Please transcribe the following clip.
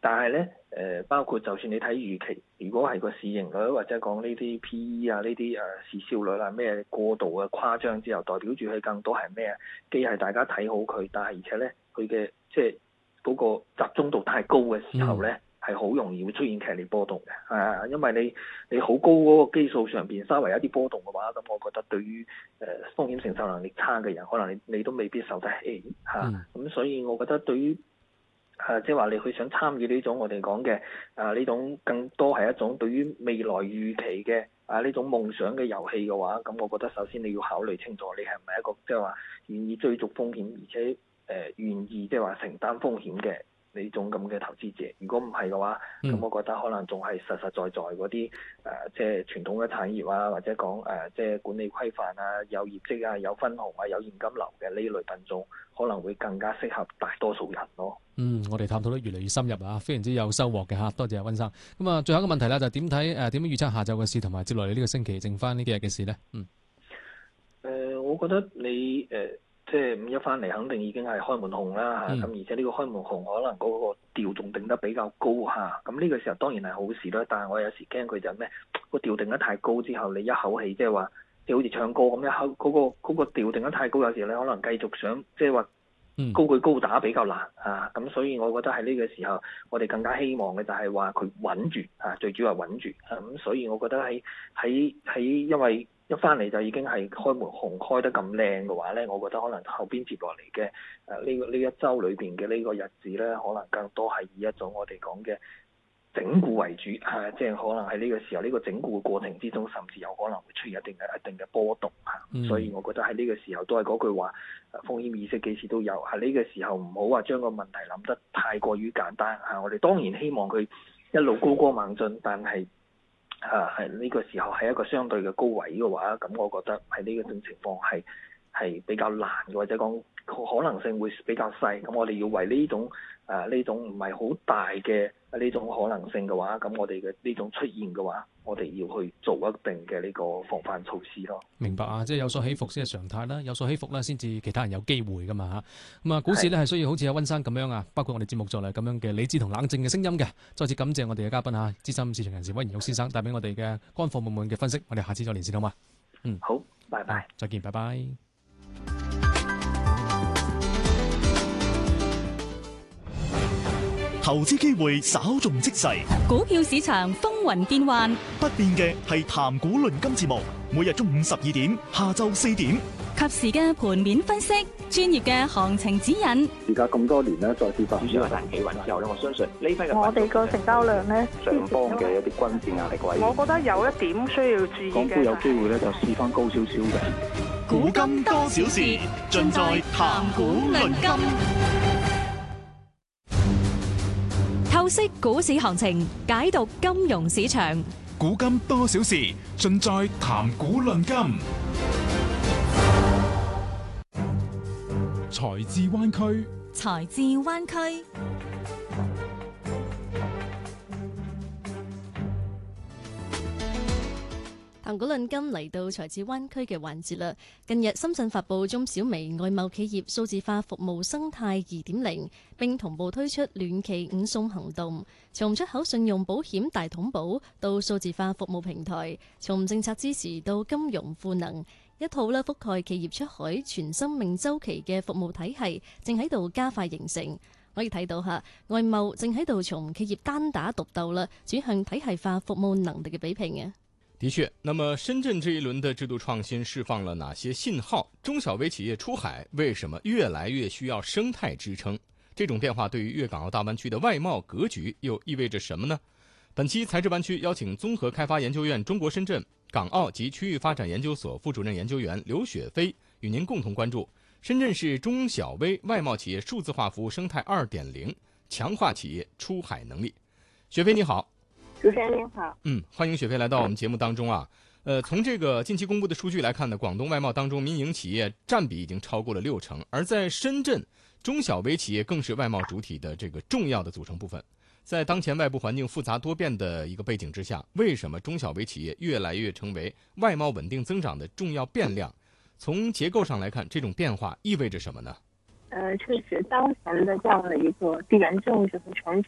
但係咧包括就算你睇預期，如果係個市盈率或者講呢啲 PE 啊呢啲市銷率啊咩過度嘅誇張之後，代表住佢更多係咩？既係大家睇好佢，但係而且咧佢嘅即係嗰個集中度太高嘅時候咧。係好容易會出現劇烈波動嘅，因為你好高嗰個基數上邊稍微有啲波動嘅話，咁我覺得對於風險承受能力差嘅人，可能你都未必受得起咁所以我覺得對於即係話你去想參與呢種我哋講嘅呢種更多係一種對於未來預期嘅呢種夢想嘅遊戲嘅話，咁我覺得首先你要考慮清楚你係唔係一個即係話願意追逐風險，而且願意即係話承擔風險嘅呢種咁嘅投資者。如果唔係嘅話，咁我覺得可能仲係實實在在嗰啲即係傳統嘅產業啊，或者講即係管理規範啊、有業績啊、有分紅啊、有現金流嘅呢類品種，可能會更加適合大多數人咯。 我哋探討得越嚟越深入啊，非常之有收穫嘅嚇，多謝阿溫生。咁啊，最後一個問題啦，就點睇點樣預測下晝嘅市同埋接落嚟呢個星期剩翻呢幾日嘅市咧？ 我覺得你即係5一翻嚟，肯定已經係開門紅啦咁而且呢個開門紅可能嗰個調仲定得比較高咁呢個時候當然係好事啦。但係我有時驚佢就咩個調定得太高之後，你一口氣即係話即係好似唱歌咁嗰個調定得太高，有時你可能繼續想即係話高舉高打比較難咁所以我覺得喺呢個時候，我哋更加希望嘅就係話佢穩住最主要係穩住咁所以我覺得喺因為一翻嚟就已經係開門紅開得咁靚嘅話咧，我覺得可能後邊接落嚟嘅呢一週裏邊嘅呢個日子咧，可能更多係以一種我哋講嘅整固為主即係可能喺呢個時候呢個整固嘅過程之中，甚至有可能會出現一定嘅波動所以我覺得喺呢個時候都係嗰句話，風險意識幾時都有，喺呢個時候唔好話將個問題諗得太過於簡單我哋當然希望佢一路高歌猛進，但係係呢個時候係一個相對嘅高位嘅話，咁我覺得喺呢個種情況係比較難嘅，或者講可能性會比較細。咁我哋要為呢種唔係好大嘅呢種可能性嘅話，咁我哋嘅呢種出現嘅話，我哋要去做一定嘅呢個防範措施咯。 明白即係有所起伏先係常態啦，有所起伏啦先至其他人有機會噶嘛咁啊，股市咧係需要好似阿溫生咁樣包括我哋節目做嚟咁樣嘅理智同冷靜嘅聲音嘅。再次感謝我哋嘅嘉賓資深市場人士溫賢玉先生帶俾我哋嘅乾貨滿滿嘅分析。我哋下次再連線好嘛？ 好，拜拜， 再見，拜拜。 投資機會稍縱即逝， 股票市場風雲變幻， 不變嘅係談股論金節目，每日中午12點，下晝4點， 及時嘅盤面分析，專業嘅行情指引。 而家咁多年咧，再次發展一旦企穩之後咧，我相信呢批嘅我哋個成交量咧， 上方嘅一啲均線壓力位， 我覺得有一點需要注意嘅， 港股有機會咧就試翻高少少嘅。 古今多少事，盡在談股論金。 透析股市行情，解讀金融市場。 古今多少事，盡在談股論金。財智灣區， 財智灣區。談股論金嚟到財智灣區嘅環節啦。近日深圳發布中小微外貿企業數字化服務生態 2.0， 並同步推出暖期5送行動，從出口信用保險大統保到數字化服務平台，從政策支持到金融賦能，一套覆蓋企業出海全生命週期嘅服務體系正喺度加快形成。可以睇到外貿正喺度從企業單打獨鬥啦，轉向體系化服務能力嘅比拼嘅。 的確，那麼深圳這一輪的制度創新釋放了哪些信號？中小微企業出海為什麼越來越需要生態支撐？這種變化對於粵港澳大灣區的外貿格局又意味着什麼呢？本期財智灣區邀請綜合開發研究院中國深圳、港澳及區域發展研究所副主任研究員劉雪飛與您共同關注深圳市中小微外貿企業數字化服務生態 2.0， 強化企業出海能力。雪飛你好。 主持人您好， 歡迎雪飛來到我們節目當中從這個近期公布的數據來看呢，廣東外貿當中民營企業佔比已經超過了60%，而在深圳，中小微企業更是外貿主體的這個重要的組成部分。在當前外部環境複雜多變的一個背景之下，為什麼中小微企業越來越成為外貿穩定增長的重要變量？從結構上來看，這種變化意味着什麼呢？ 確實當前的這樣的一個地緣政治和全